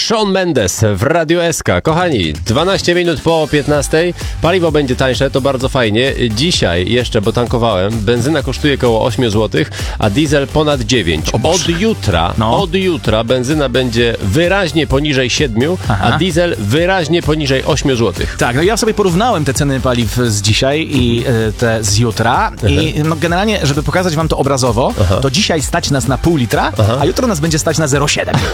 Shawn Mendes w Radio SK. Kochani, 12 minut po 15. Paliwo będzie tańsze, to bardzo fajnie. Dzisiaj jeszcze, bo tankowałem, benzyna kosztuje około 8 zł, a diesel ponad 9. Od jutra benzyna będzie wyraźnie poniżej 7, a diesel wyraźnie poniżej 8 zł. Tak, no ja sobie porównałem te ceny paliw z dzisiaj i te z jutra i no generalnie, żeby pokazać wam to obrazowo, to dzisiaj stać nas na pół litra, a jutro nas będzie stać na 0,7.